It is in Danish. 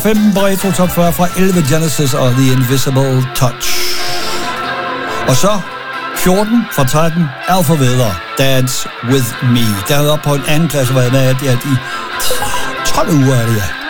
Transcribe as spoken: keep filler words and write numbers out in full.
femten på Retro Top fyrre fra elleve Genesis og The Invisible Touch. Og så fjorten fra tretten Alpha Weather, Dance With Me. Der er op på en anden plads, hvor jeg med, at det er de tolv uger, er det ja.